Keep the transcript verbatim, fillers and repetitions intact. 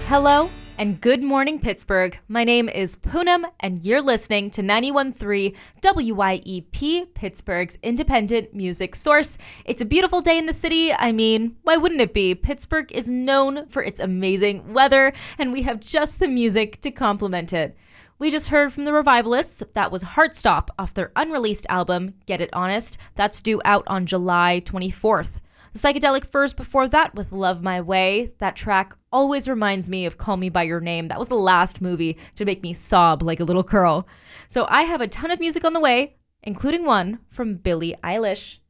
Hello and good morning, Pittsburgh. My name is Poonam, and you're listening to ninety-one point three W Y E P, Pittsburgh's independent music source. It's a beautiful day in the city. I mean, why wouldn't it be? Pittsburgh is known for its amazing weather, and we have just the music to complement it. We just heard from the Revivalists. That was Heartstop off their unreleased album, Get It Honest. That's due out on July twenty-fourth. The Psychedelic Furs before that with Love My Way. That track always reminds me of Call Me By Your Name. That was the last movie to make me sob like a little girl. So I have a ton of music on the way, including one from Billie Eilish.